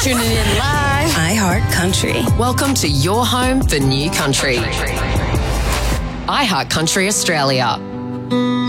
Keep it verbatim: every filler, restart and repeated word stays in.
Tuning in live. iHeart Country. Welcome to your home for new country. iHeart Country Australia.